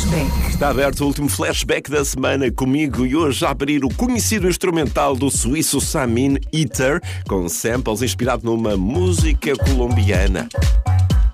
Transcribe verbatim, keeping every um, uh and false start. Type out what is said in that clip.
Flashback. Está aberto o último flashback da semana comigo e hoje a abrir o conhecido instrumental do suíço Samin Eater, com samples inspirado numa música colombiana.